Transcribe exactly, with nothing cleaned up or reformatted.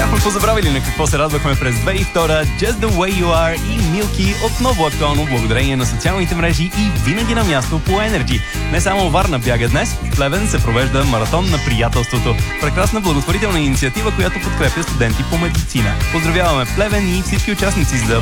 Бяхме позабравили на какво се радвахме през две хиляди и втора. Just the way you are и Milky отново актуално благодарение на социалните мрежи и винаги на място по Energy. Не само Варна бяга днес, в Плевен се провежда маратон на приятелството. Прекрасна благотворителна инициатива, която подкрепя студенти по медицина. Поздравяваме Плевен и всички участници за